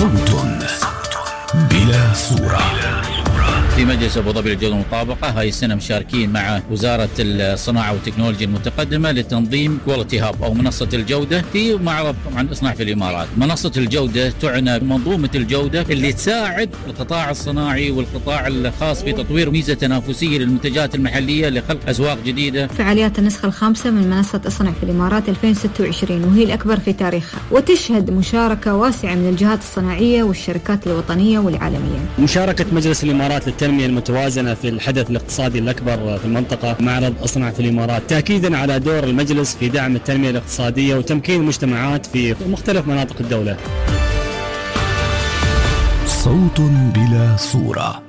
صوت بلا صورة. في مجلس أبو ظبي للجودة والمطابقة هاي السنة مشاركين مع وزارة الصناعة والتكنولوجيا المتقدمة لتنظيم كواليتي هاب أو منصة الجودة في معرض طبعا إصناع في الإمارات. منصة الجودة تعنى منظومة الجودة اللي تساعد القطاع الصناعي والقطاع الخاص في تطوير ميزة تنافسية للمنتجات المحلية لخلق أسواق جديدة. فعاليات النسخة الخامسة من منصة اصنع في الإمارات 2026 وهي الأكبر في تاريخها، وتشهد مشاركة واسعة من الجهات الصناعية والشركات الوطنية والعالمية. مشاركة مجلس الإمارات للتنمية المتوازنة في الحدث الاقتصادي الأكبر في المنطقة معرض اصنع في الإمارات، تأكيدا على دور المجلس في دعم التنمية الاقتصادية وتمكين المجتمعات في مختلف مناطق الدولة. صوت بلا صورة.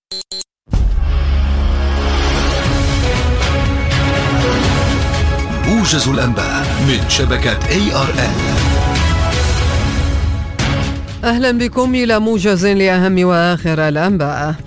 موجز الأنباء من شبكة ARN. أهلا بكم إلى موجز لأهم وآخر الأنباء.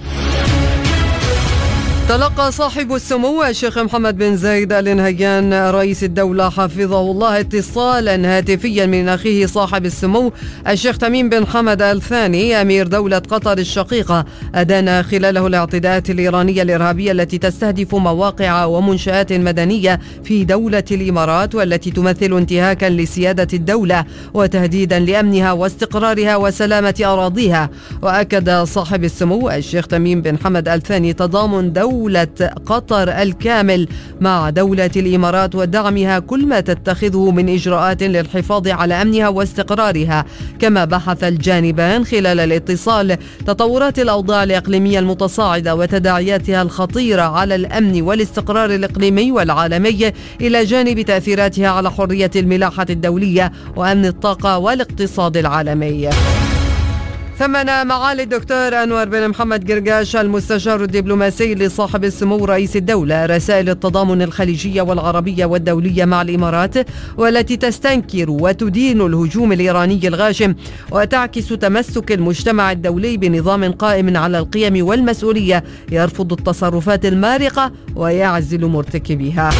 تلقى صاحب السمو الشيخ محمد بن زايد آل نهيان رئيس الدولة حفظه الله اتصالا هاتفيا من أخيه صاحب السمو الشيخ تميم بن حمد آل ثاني أمير دولة قطر الشقيقة، أدان خلاله الاعتداءات الإيرانية الإرهابية التي تستهدف مواقع ومنشآت مدنية في دولة الإمارات والتي تمثل انتهاكا لسيادة الدولة وتهديدا لأمنها واستقرارها وسلامة أراضيها. وأكد صاحب السمو الشيخ تميم بن حمد آل ثاني تضامن دولة قطر الكامل مع دولة الإمارات ودعمها كل ما تتخذه من إجراءات للحفاظ على أمنها واستقرارها. كما بحث الجانبان خلال الاتصال تطورات الأوضاع الإقليمية المتصاعدة وتداعياتها الخطيرة على الأمن والاستقرار الإقليمي والعالمي إلى جانب تأثيراتها على حرية الملاحة الدولية وأمن الطاقة والاقتصاد العالمي. ثمن معالي الدكتور أنور بن محمد قرقاش المستشار الدبلوماسي لصاحب السمو رئيس الدولة رسائل التضامن الخليجية والعربية والدولية مع الإمارات، والتي تستنكر وتدين الهجوم الإيراني الغاشم وتعكس تمسك المجتمع الدولي بنظام قائم على القيم والمسؤولية يرفض التصرفات المارقة ويعزل مرتكبيها.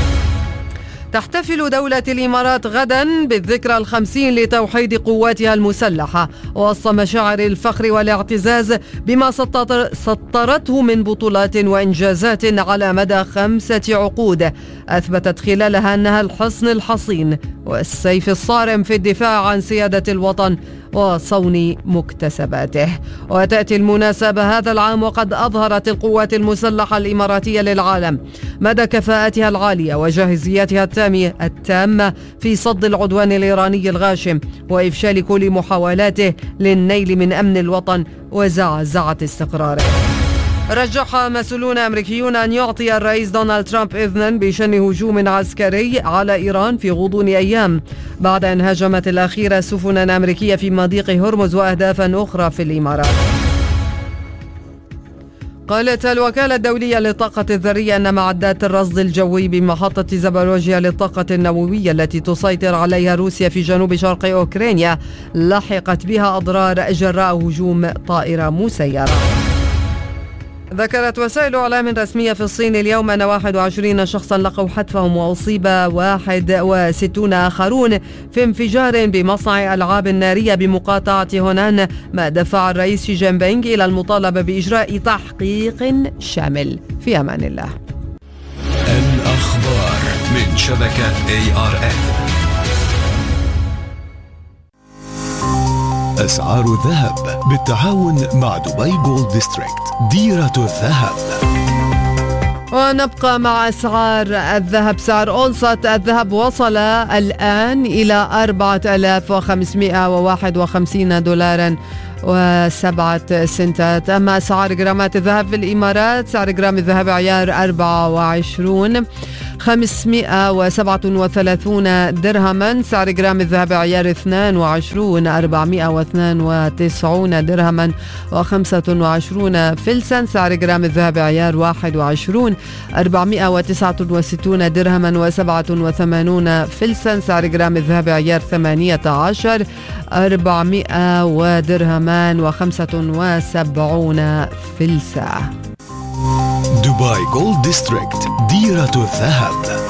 تحتفل دولة الإمارات غدا بالذكرى 50 لتوحيد قواتها المسلحة وسط مشاعر الفخر والاعتزاز بما سطرته من بطولات وإنجازات على مدى 5 عقود أثبتت خلالها أنها الحصن الحصين والسيف الصارم في الدفاع عن سيادة الوطن وصون مكتسباته. وتأتي المناسبة هذا العام وقد أظهرت القوات المسلحة الإماراتية للعالم مدى كفاءتها العالية وجاهزيتها التامة في صد العدوان الإيراني الغاشم وإفشال كل محاولاته للنيل من أمن الوطن وزعزعة استقراره. رجح مسؤولون أمريكيون أن يعطي الرئيس دونالد ترامب إذنا بشن هجوم عسكري على إيران في غضون أيام بعد أن هاجمت الأخيرة سفنا أمريكية في مضيق هرمز وأهدافا أخرى في الإمارات. قالت الوكالة الدولية للطاقة الذرية أن معدات الرصد الجوي بمحطة زاباروجيا للطاقة النووية التي تسيطر عليها روسيا في جنوب شرق أوكرانيا لحقت بها أضرار جراء هجوم طائرة مسيرة. ذكرت وسائل إعلام رسمية في الصين اليوم أن 21 شخصا لقوا حتفهم وأصيب 61 آخرون في انفجار بمصنع ألعاب نارية بمقاطعة هونان، ما دفع الرئيس شي جين بينغ إلى المطالبة بإجراء تحقيق شامل. في أمان الله. الأخبار من شبكة ARN. أسعار الذهب بالتعاون مع دبي جولد ديستريكت ديرة الذهب. ونبقى مع أسعار الذهب. سعر أونصة الذهب وصل الآن إلى 4551 دولارا و7 سنتات. أما أسعار جرامات الذهب في الإمارات، سعر جرام الذهب عيار 24 537 درهما، سعر جرام الذهب عيار 22 492 درهما و25 فلسا، سعر جرام الذهب عيار 21 469 درهما و87 فلسا، سعر جرام الذهب عيار 18 400 درهما و75 فلسا. دبي جولد ديستريكت ديرة الذهب.